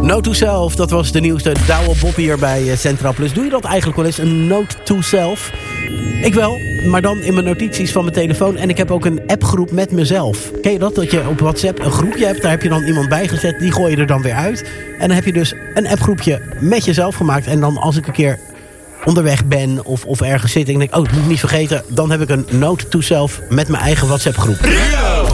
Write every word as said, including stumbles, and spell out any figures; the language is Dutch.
Note to self, dat was de nieuwste Douwe Bob hier bij Centraal Plus. Doe je dat eigenlijk wel eens, een note to self? Ik wel, maar dan in mijn notities van mijn telefoon. En ik heb ook een appgroep met mezelf. Ken je dat? Dat je op WhatsApp een groepje hebt, daar heb je dan iemand bij gezet, die gooi je er dan weer uit. En dan heb je dus een appgroepje met jezelf gemaakt. En dan als ik een keer onderweg ben of, of ergens zit en ik denk, oh, dat moet ik niet vergeten, dan heb ik een note to self met mijn eigen WhatsApp groep.